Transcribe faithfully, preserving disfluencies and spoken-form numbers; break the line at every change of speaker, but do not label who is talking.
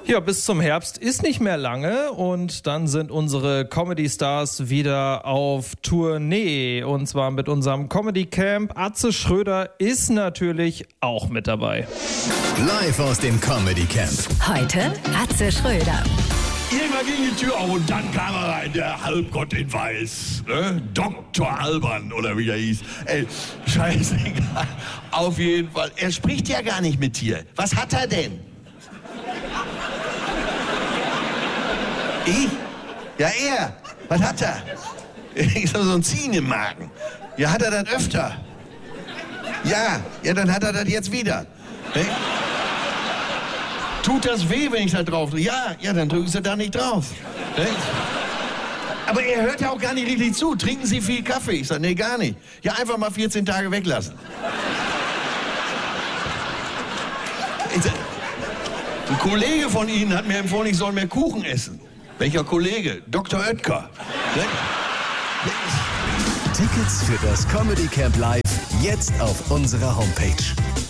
Ja, bis zum Herbst ist nicht mehr lange und dann sind unsere Comedy-Stars wieder auf Tournee und zwar mit unserem Comedy-Camp. Atze Schröder ist natürlich auch mit dabei.
Live aus dem Comedy-Camp.
Heute Atze Schröder.
Irgendwann ging die Tür auf und dann kam er rein, der Halbgott in Weiß. Ne? Doktor Alban oder wie er hieß. Ey, scheißegal. Auf jeden Fall. Er spricht ja gar nicht mit dir. Was hat er denn? Ich? Ja, er. Was hat er? Ich so ein Ziehen im Magen. Ja, hat er das öfter? Ja, ja, dann hat er das jetzt wieder. Ne? Tut das weh, wenn ich da drauf drücke? Ja, ja, dann drücken Sie da nicht drauf. Ne? Aber er hört ja auch gar nicht richtig zu. Trinken Sie viel Kaffee? Ich sage, nee, gar nicht. Ja, einfach mal vierzehn Tage weglassen. Ich sag, ein Kollege von Ihnen hat mir empfohlen, ich soll mehr Kuchen essen. Welcher Kollege? Doktor Oetker. Ne?
Tickets für das Comedy Camp Live jetzt auf unserer Homepage.